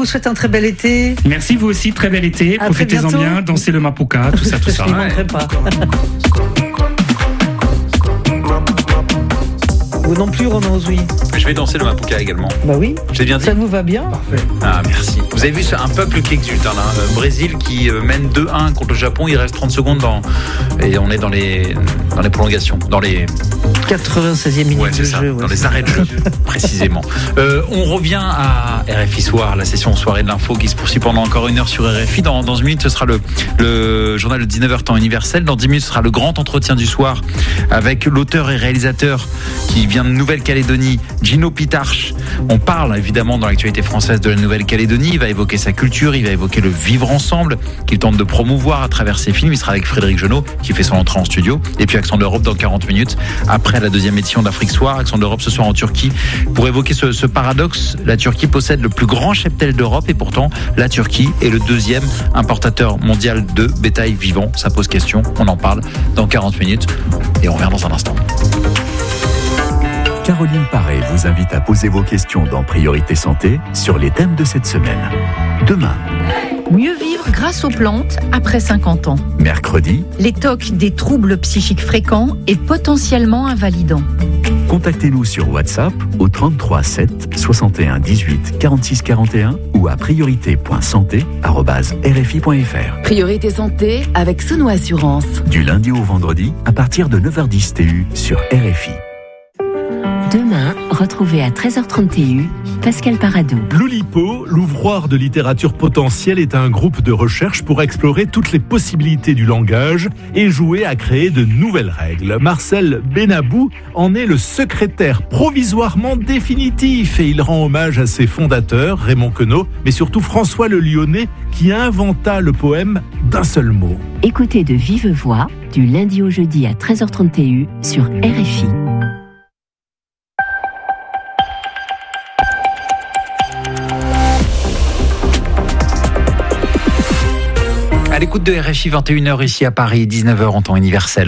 vous souhaite un très bel été. Merci, vous aussi, très bel été. Profitez-en bien, dansez le Mapuka, tout ça. Je n'y manquerai pas. Vous non plus, Romain Ozoui. Je vais danser le Mapuka également. Bah oui. J'ai bien dit. Ça vous va bien? Parfait. Ah, merci. Vous avez vu un peuple qui exulte. Le Brésil qui mène 2-1 contre le Japon. Il reste 30 secondes et on est dans les prolongations, dans les 96e minute de jeu. Dans les arrêts de jeu, précisément. On revient à RFI Soir, la session soirée de l'info qui se poursuit pendant encore 1 heure sur RFI. Dans 1 minute, ce sera le journal de 19h temps universel. Dans 10 minutes, ce sera le grand entretien du soir avec l'auteur et réalisateur qui vient de Nouvelle-Calédonie, Gino Pitarch. On parle évidemment dans l'actualité française de la Nouvelle-Calédonie. Il va évoquer sa culture, il va évoquer le vivre ensemble qu'il tente de promouvoir à travers ses films. Il sera avec Frédéric Genot qui fait son entrée en studio. Et puis Accent d'Europe dans 40 minutes. Après la deuxième édition d'Afrique Soir, Accent d'Europe ce soir en Turquie. Pour évoquer ce paradoxe, la Turquie possède le plus grand cheptel d'Europe et pourtant la Turquie est le 2e importateur mondial de bétail vivant. Ça pose question, on en parle dans 40 minutes et on revient dans un instant. Caroline Paré vous invite à poser vos questions dans Priorité Santé sur les thèmes de cette semaine. Demain, mieux vivre grâce aux plantes après 50 ans. mercredi, Les TOC, des troubles psychiques fréquents et potentiellement invalidants. contactez-nous sur WhatsApp au 33 7 61 18 46 41 ou à priorité.santé@rfi.fr. Priorité Santé avec Sono Assurance. Du lundi au vendredi à partir de 9h10 TU sur RFI. Demain, retrouvez à 13h30 TU Pascal Paradou. L'Oulipo, l'ouvroir de littérature potentielle, est un groupe de recherche pour explorer toutes les possibilités du langage et jouer à créer de nouvelles règles. Marcel Benabou en est le secrétaire provisoirement définitif et il rend hommage à ses fondateurs, Raymond Queneau, mais surtout François le Lyonnais, qui inventa le poème d'un seul mot. Écoutez de vive voix du lundi au jeudi à 13h30 TU sur RFI. À l'écoute de RFI, 21h ici à Paris, 19h en temps universel.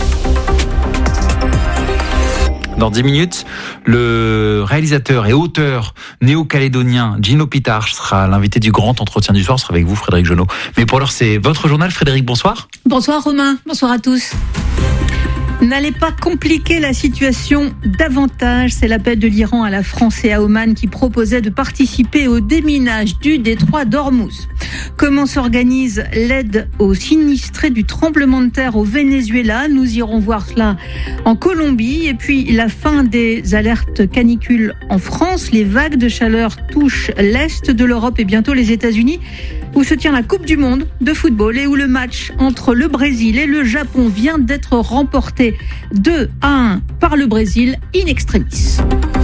Dans 10 minutes, le réalisateur et auteur néo-calédonien Gino Pitarch sera l'invité du grand entretien du soir. Ce sera avec vous, Frédéric Genot. Mais pour l'heure, c'est votre journal. Frédéric, bonsoir. Bonsoir Romain, bonsoir à tous. N'allez pas compliquer la situation davantage. C'est l'appel de l'Iran à la France et à Oman qui proposait de participer au déminage du détroit d'Ormuz. Comment s'organise l'aide aux sinistrés du tremblement de terre au Venezuela? Nous irons voir cela en Colombie. Et puis la fin des alertes canicules en France. Les vagues de chaleur touchent l'Est de l'Europe et bientôt les États-Unis, où se tient la Coupe du Monde de football et où le match entre le Brésil et le Japon vient d'être remporté 2-1 par le Brésil in extremis.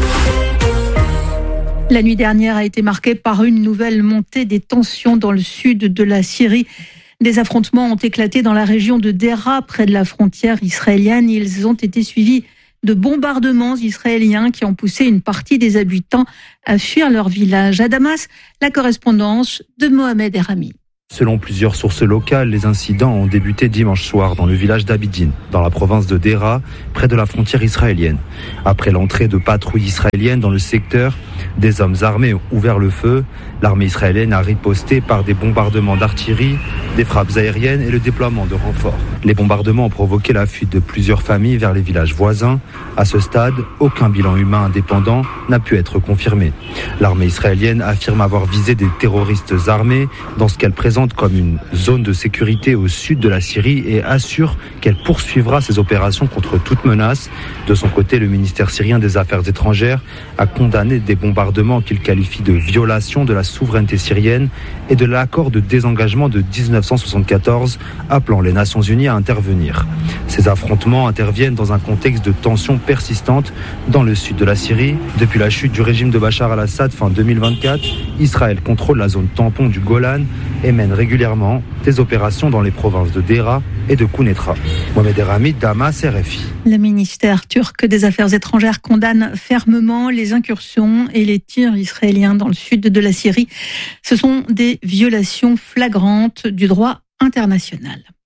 La nuit dernière a été marquée par une nouvelle montée des tensions dans le sud de la Syrie. Des affrontements ont éclaté dans la région de Deraa, près de la frontière israélienne. Ils ont été suivis de bombardements israéliens qui ont poussé une partie des habitants à fuir leur village. À Damas, la correspondance de Mohamed Errami. Selon plusieurs sources locales, les incidents ont débuté dimanche soir dans le village d'Abidine, dans la province de Deraa, près de la frontière israélienne. Après l'entrée de patrouilles israéliennes dans le secteur, des hommes armés ont ouvert le feu. L'armée israélienne a riposté par des bombardements d'artillerie, des frappes aériennes et le déploiement de renforts. Les bombardements ont provoqué la fuite de plusieurs familles vers les villages voisins. À ce stade, aucun bilan humain indépendant n'a pu être confirmé. L'armée israélienne affirme avoir visé des terroristes armés dans ce qu'elle présente comme une zone de sécurité au sud de la Syrie et assure qu'elle poursuivra ses opérations contre toute menace. De son côté, le ministère syrien des Affaires étrangères a condamné des bombardements qu'il qualifie de violation de la souveraineté syrienne et de l'accord de désengagement de 1974, appelant les Nations Unies à intervenir. Ces affrontements interviennent dans un contexte de tensions persistantes dans le sud de la Syrie. Depuis la chute du régime de Bachar al-Assad fin 2024, Israël contrôle la zone tampon du Golan et mène régulièrement des opérations dans les provinces de Deraa et de Quneitra. Mohamed Errami, Damas, RFI. Le ministère turc des Affaires étrangères condamne fermement les incursions et les tirs israéliens dans le sud de la Syrie. Ce sont des violations flagrantes du droit international.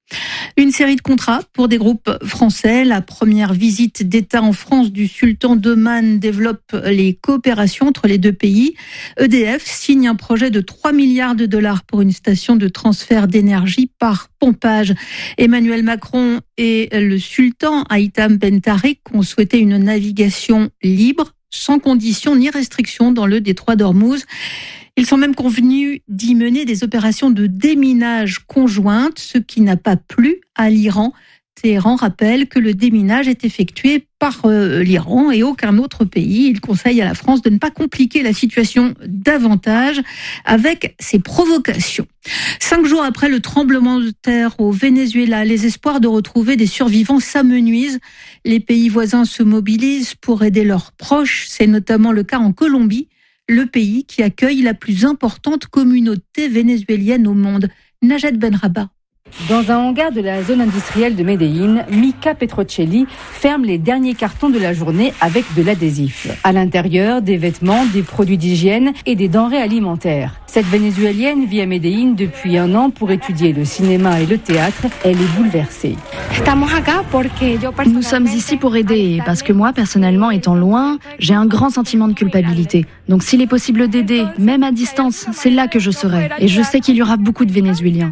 Une série de contrats pour des groupes français. La première visite d'État en France du sultan d'Oman développe les coopérations entre les deux pays. EDF signe un projet de 3 milliards de dollars pour une station de transfert d'énergie par pompage. Emmanuel Macron et le sultan Haitham Ben Tarik ont souhaité une navigation libre, sans conditions ni restrictions dans le détroit d'Ormuz. Ils sont même convenus d'y mener des opérations de déminage conjointes, ce qui n'a pas plu à l'Iran. Téhéran rappelle que le déminage est effectué par l'Iran et aucun autre pays. Il conseille à la France de ne pas compliquer la situation davantage avec ces provocations. 5 jours après le tremblement de terre au Venezuela, les espoirs de retrouver des survivants s'amenuisent. Les pays voisins se mobilisent pour aider leurs proches. C'est notamment le cas en Colombie, le pays qui accueille la plus importante communauté vénézuélienne au monde. Najat Benraba. Dans un hangar de la zone industrielle de Medellín, Mika Petrocelli ferme les derniers cartons de la journée avec de l'adhésif. À l'intérieur, des vêtements, des produits d'hygiène et des denrées alimentaires. Cette Vénézuélienne vit à Medellín depuis 1 an pour étudier le cinéma et le théâtre. Elle est bouleversée. Nous sommes ici pour aider, parce que moi, personnellement, étant loin, j'ai un grand sentiment de culpabilité. Donc s'il est possible d'aider, même à distance, c'est là que je serai. Et je sais qu'il y aura beaucoup de Vénézuéliens.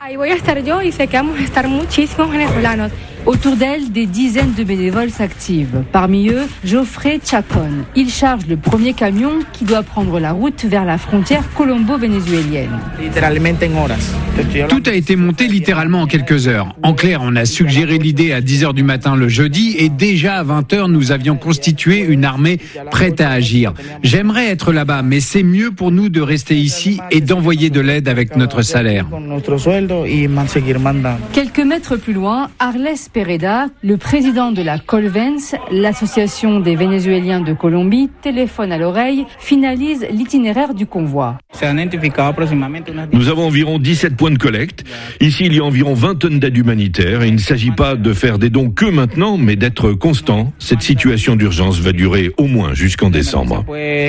Autour d'elle, des dizaines de bénévoles s'activent. Parmi eux, Geoffrey Chacon. Il charge le premier camion qui doit prendre la route vers la frontière colombo-vénézuélienne. Tout a été monté littéralement en quelques heures. En clair, on a suggéré l'idée à 10h du matin le jeudi et déjà à 20h, nous avions constitué une armée prête à agir. J'aimerais être là-bas, mais c'est mieux pour nous de rester ici et d'envoyer de l'aide avec notre salaire. Quelques mètres plus loin, Arles Pereda, le président de la Colvens, l'association des Vénézuéliens de Colombie, téléphone à l'oreille, finalise l'itinéraire du convoi. Nous avons environ 17 points de collecte. Ici, il y a environ 20 tonnes d'aide humanitaire. Et il ne s'agit pas de faire des dons que maintenant, mais d'être constant. Cette situation d'urgence va durer au moins jusqu'en décembre.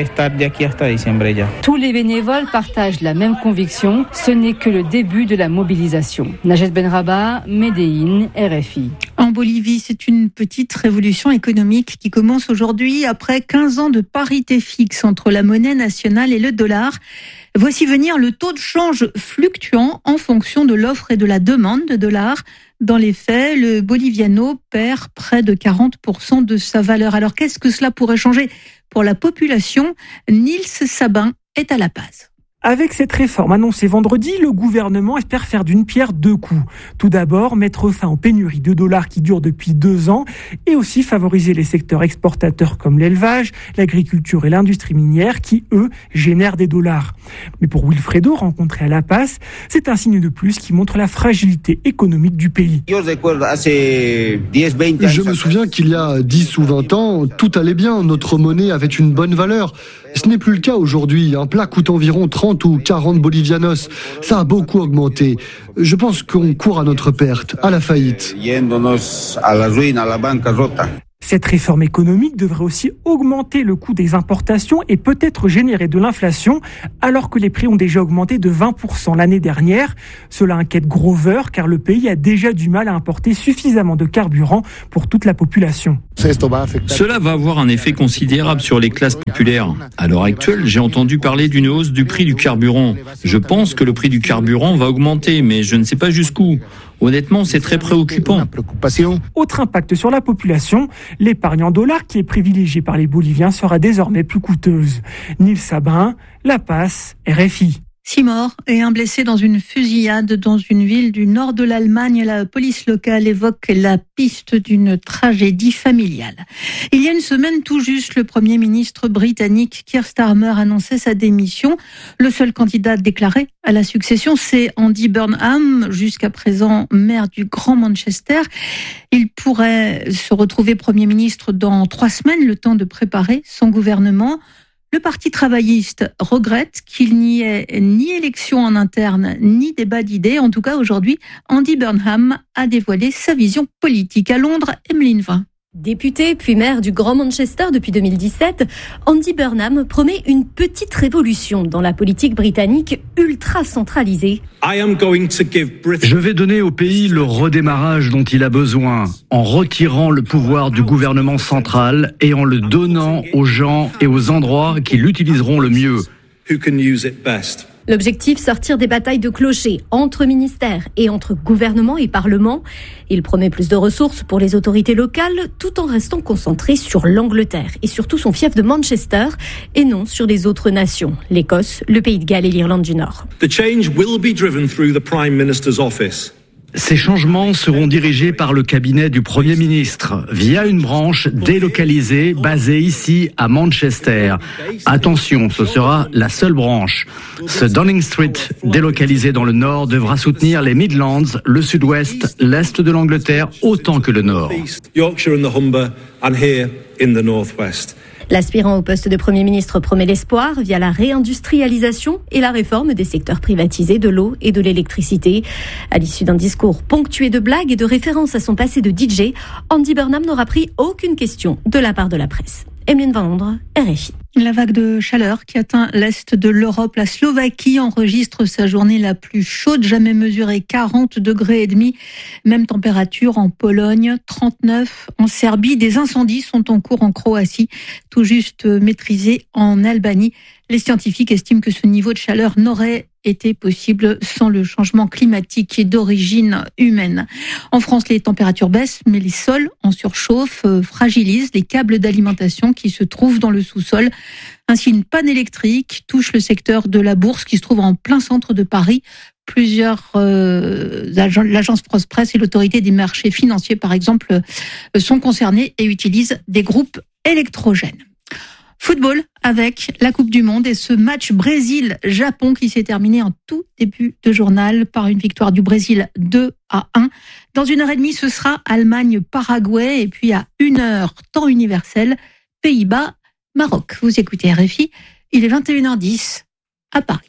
Tous les bénévoles partagent la même conviction. Ce n'est que le début de la mobilisation. Najat Benraba, Medellín, RFI. En Bolivie, c'est une petite révolution économique qui commence aujourd'hui après 15 ans de parité fixe entre la monnaie nationale et le dollar. Voici venir le taux de change fluctuant en fonction de l'offre et de la demande de dollars. Dans les faits, le boliviano perd près de 40% de sa valeur. Alors qu'est-ce que cela pourrait changer pour la population ? Nils Sabin est à La Paz. Avec cette réforme annoncée vendredi, le gouvernement espère faire d'une pierre 2 coups. Tout d'abord, mettre fin aux pénuries de dollars qui durent depuis 2 ans et aussi favoriser les secteurs exportateurs comme l'élevage, l'agriculture et l'industrie minière qui, eux, génèrent des dollars. Mais pour Wilfredo, rencontré à La Paz, c'est un signe de plus qui montre la fragilité économique du pays. Je me souviens qu'il y a 10 ou 20 ans, tout allait bien, notre monnaie avait une bonne valeur. Ce n'est plus le cas aujourd'hui. Un plat coûte environ 30 ou 40 bolivianos. Ça a beaucoup augmenté. Je pense qu'on court à notre perte, à la faillite. Cette réforme économique devrait aussi augmenter le coût des importations et peut-être générer de l'inflation, alors que les prix ont déjà augmenté de 20% l'année dernière. Cela inquiète Grover, car le pays a déjà du mal à importer suffisamment de carburant pour toute la population. Cela va avoir un effet considérable sur les classes populaires. À l'heure actuelle, j'ai entendu parler d'une hausse du prix du carburant. Je pense que le prix du carburant va augmenter, mais je ne sais pas jusqu'où. Honnêtement, c'est très préoccupant. Autre impact sur la population, l'épargne en dollars qui est privilégiée par les Boliviens sera désormais plus coûteuse. Nils Sabin, La Paz, RFI. 6 morts et un blessé dans une fusillade dans une ville du nord de l'Allemagne. La police locale évoque la piste d'une tragédie familiale. Il y a une semaine tout juste, le Premier ministre britannique Keir Starmer annonçait sa démission. Le seul candidat déclaré à la succession, c'est Andy Burnham, jusqu'à présent maire du Grand Manchester. Il pourrait se retrouver Premier ministre dans 3 semaines, le temps de préparer son gouvernement. Le Parti travailliste regrette qu'il n'y ait ni élection en interne, ni débat d'idées. En tout cas, aujourd'hui, Andy Burnham a dévoilé sa vision politique. À Londres, Emeline Vin. Député puis maire du Grand Manchester depuis 2017, Andy Burnham promet une petite révolution dans la politique britannique ultra centralisée. Je vais donner au pays le redémarrage dont il a besoin, en retirant le pouvoir du gouvernement central et en le donnant aux gens et aux endroits qui l'utiliseront le mieux. L'objectif, sortir des batailles de clochers entre ministères et entre gouvernement et parlement. Il promet plus de ressources pour les autorités locales tout en restant concentré sur l'Angleterre et surtout son fief de Manchester et non sur les autres nations, l'Écosse, le Pays de Galles et l'Irlande du Nord. The change will be driven through the Prime Minister's office. Ces changements seront dirigés par le cabinet du Premier ministre, via une branche délocalisée basée ici à Manchester. Attention, ce sera la seule branche. Ce Downing Street, délocalisé dans le nord, devra soutenir les Midlands, le sud-ouest, l'est de l'Angleterre, autant que le nord. Yorkshire and the Humber, and here in the northwest. L'aspirant au poste de Premier ministre promet l'espoir via la réindustrialisation et la réforme des secteurs privatisés de l'eau et de l'électricité. À l'issue d'un discours ponctué de blagues et de références à son passé de DJ, Andy Burnham n'aura pris aucune question de la part de la presse. Emeline Van Londres, RFI. La vague de chaleur qui atteint l'est de l'Europe, la Slovaquie enregistre sa journée la plus chaude jamais mesurée, 40,5 degrés. Même température en Pologne, 39 en Serbie. Des incendies sont en cours en Croatie, tout juste maîtrisés en Albanie. Les scientifiques estiment que ce niveau de chaleur n'aurait été possible sans le changement climatique qui est d'origine humaine. En France, les températures baissent, mais les sols en surchauffe fragilisent les câbles d'alimentation qui se trouvent dans le sous-sol. Ainsi, une panne électrique touche le secteur de la Bourse qui se trouve en plein centre de Paris. L'agence France-Presse et l'autorité des marchés financiers, par exemple, sont concernés et utilisent des groupes électrogènes. Football avec la Coupe du Monde et ce match Brésil-Japon qui s'est terminé en tout début de journal par une victoire du Brésil 2-1. Dans 1h30, ce sera Allemagne-Paraguay et puis à 1h, temps universel, Pays-Bas-Maroc. Vous écoutez RFI, il est 21h10 à Paris.